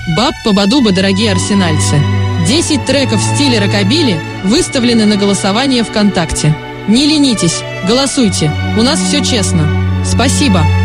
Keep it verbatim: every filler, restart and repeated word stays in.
Баб-па-бадуба, дорогие арсенальцы. десять треков в стиле рокобили выставлены на голосование ВКонтакте. Не ленитесь, голосуйте, у нас все честно. Спасибо.